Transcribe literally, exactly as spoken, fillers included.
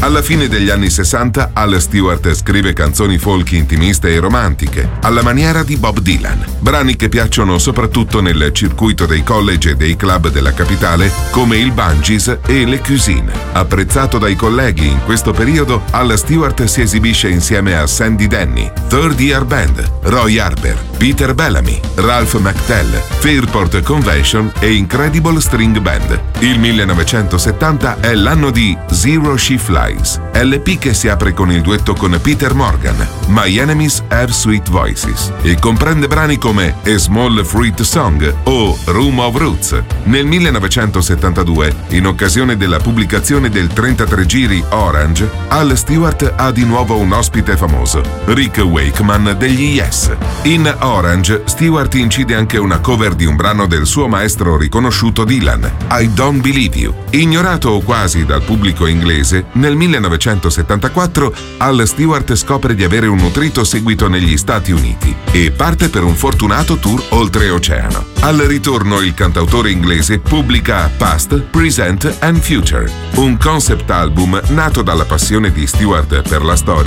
Alla fine degli anni sessanta, Al Stewart scrive canzoni folk intimiste e romantiche, alla maniera di Bob Dylan. Brani che piacciono soprattutto nel circuito dei college e dei club della capitale, come il Bungees e le Cuisine. Apprezzato dai colleghi in questo periodo, Al Stewart si esibisce insieme a Sandy Denny, Third Ear Band, Roy Harper, Peter Bellamy, Ralph McTell, Fairport Convention e Incredible String Band. Il millenovecentosettanta è l'anno di Zero She Flies, L P che si apre con il duetto con Peter Morgan, My Enemies Have Sweet Voices, e comprende brani come A Small Fruit Song o Room of Roots. Nel millenovecentosettantadue, in occasione della pubblicazione del trentatré giri Orange, Al Stewart ha di nuovo un ospite famoso, Rick Wakeman degli Yes. In Orange, Stewart incide anche una cover di un brano del suo maestro riconosciuto Dylan, I Don't Believe You. Ignorato quasi dal pubblico inglese, nel millenovecentosettantaquattro Al Stewart scopre di avere un nutrito seguito negli Stati Uniti e parte per un fortunato tour oltreoceano. Al ritorno il cantautore inglese pubblica Past, Present and Future, un concept album nato dalla passione di Stewart per la storia